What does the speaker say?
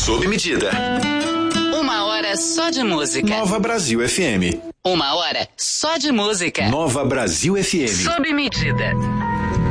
sob medida. Uma hora só de música. Nova Brasil FM. Uma hora só de música. Nova Brasil FM. Sob medida.